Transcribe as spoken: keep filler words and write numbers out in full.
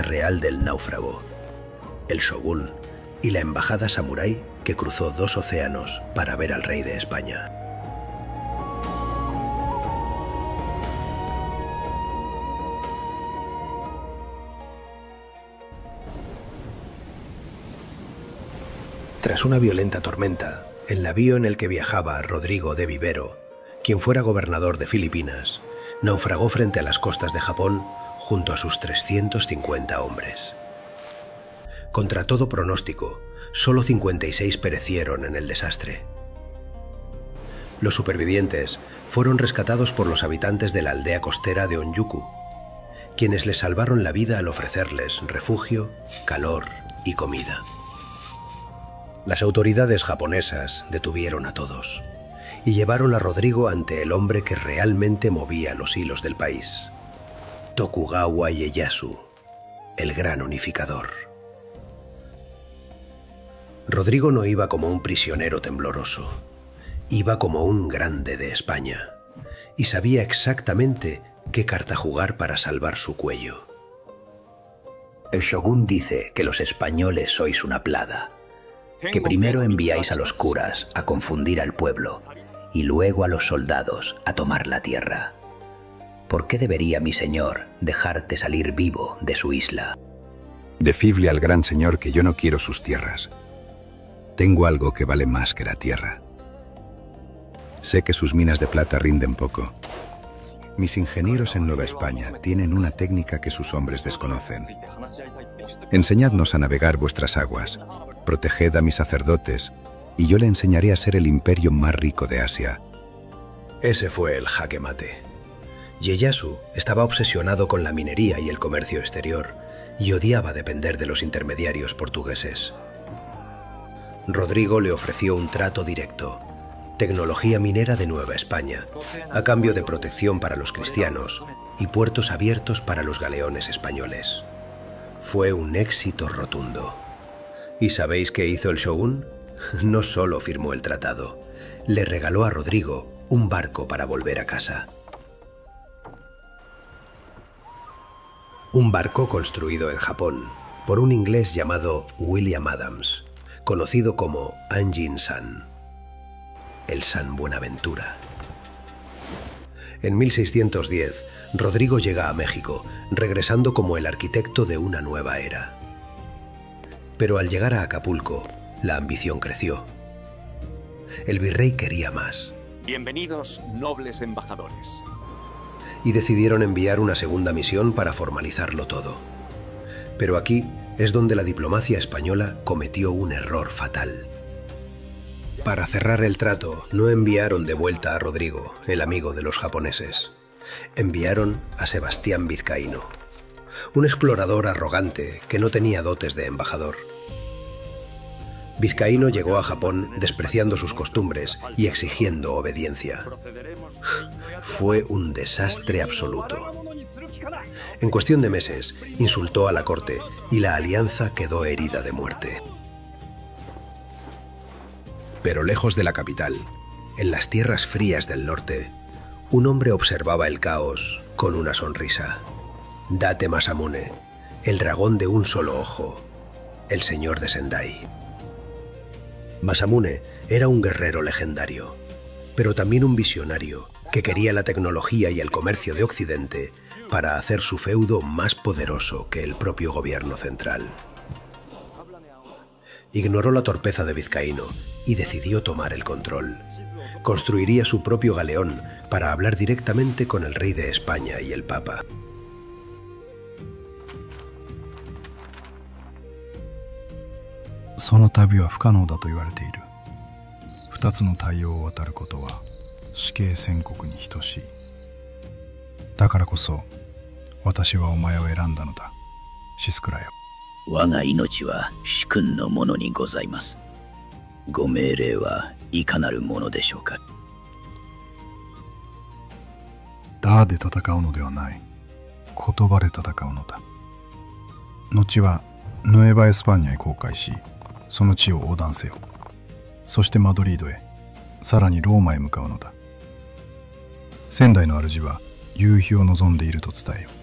real del náufrago, el shogún y la embajada samurái que cruzó dos océanos para ver al rey de España. Tras una violenta tormenta, el navío en el que viajaba Rodrigo de Vivero, quien fuera gobernador de Filipinas, naufragó frente a las costas de Japón junto a sus trescientos cincuenta hombres. Contra todo pronóstico, solo cincuenta y seis perecieron en el desastre. Los supervivientes fueron rescatados por los habitantes de la aldea costera de Onjuku, quienes les salvaron la vida al ofrecerles refugio, calor y comida. Las autoridades japonesas detuvieron a todos y llevaron a Rodrigo ante el hombre que realmente movía los hilos del país, Tokugawa Ieyasu, el gran unificador. Rodrigo no iba como un prisionero tembloroso, iba como un grande de España y sabía exactamente qué carta jugar para salvar su cuello. El shogún dice que los españoles sois una plaga, que primero enviáis a los curas a confundir al pueblo y luego a los soldados a tomar la tierra. ¿Por qué debería mi señor dejarte salir vivo de su isla? Decidle al gran señor que yo no quiero sus tierras. Tengo algo que vale más que la tierra. Sé que sus minas de plata rinden poco. Mis ingenieros en Nueva España tienen una técnica que sus hombres desconocen. Enseñadnos a navegar vuestras aguas. Proteged a mis sacerdotes, y yo le enseñaré a ser el imperio más rico de Asia. Ese fue el jaque mate. Ieyasu estaba obsesionado con la minería y el comercio exterior, y odiaba depender de los intermediarios portugueses. Rodrigo le ofreció un trato directo, tecnología minera de Nueva España, a cambio de protección para los cristianos y puertos abiertos para los galeones españoles. Fue un éxito rotundo. ¿Y sabéis qué hizo el shogún? No solo firmó el tratado, le regaló a Rodrigo un barco para volver a casa. Un barco construido en Japón por un inglés llamado William Adams, conocido como Anjin-san, el San Buenaventura. En mil seiscientos diez, Rodrigo llega a México, regresando como el arquitecto de una nueva era. Pero al llegar a Acapulco, la ambición creció. El virrey quería más. Bienvenidos, nobles embajadores. Y decidieron enviar una segunda misión para formalizarlo todo. Pero aquí es donde la diplomacia española cometió un error fatal. Para cerrar el trato, no enviaron de vuelta a Rodrigo, el amigo de los japoneses. Enviaron a Sebastián Vizcaíno, un explorador arrogante que no tenía dotes de embajador. Vizcaíno llegó a Japón despreciando sus costumbres y exigiendo obediencia. Fue un desastre absoluto. En cuestión de meses, insultó a la corte y la alianza quedó herida de muerte. Pero lejos de la capital, en las tierras frías del norte, un hombre observaba el caos con una sonrisa. Date Masamune, el dragón de un solo ojo, el señor de Sendai. Masamune era un guerrero legendario, pero también un visionario que quería la tecnología y el comercio de Occidente para hacer su feudo más poderoso que el propio gobierno central. Ignoró la torpeza de Vizcaíno y decidió tomar el control. Construiría su propio galeón para hablar directamente con el rey de España y el Papa. Sono tabi wa fukanou da to iwarete iru. Futatsu no taiyou o wataru koto wa shikei senkoku ni hitoshii. Dakara koso watashi wa omae o eranda no da. Shizukura yo. Waga inochi wa shikun no mono ni gozaimasu. Go meirei wa ikanaru mono deshou ka? Da de tatakau no de wa nai. Kotoba de tatakau no da. Nochi wa Nueva Españaへ航海し、その地を横断せよ。そしてマドリードへ、さらにローマへ向かうのだ。仙台の主は夕日を望んでいると伝えよ。